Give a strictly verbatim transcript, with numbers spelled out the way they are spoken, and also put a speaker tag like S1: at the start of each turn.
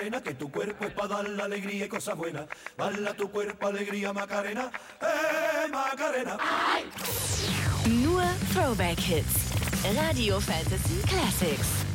S1: Que tu cuerpo es para dar la alegría y cosas buenas. Bala tu cuerpo alegría, Macarena. Eh, Macarena.
S2: Nur Throwback Hits. Radio Fantasy Classics.